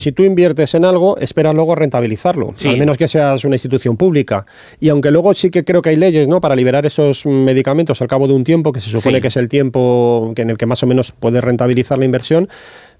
Si tú inviertes en algo, esperas luego rentabilizarlo, Sí. al menos que seas una institución pública. Y aunque luego sí que creo que hay leyes, ¿no?, para liberar esos medicamentos al cabo de un tiempo, que se supone Sí. que es el tiempo en el que más o menos puedes rentabilizar la inversión,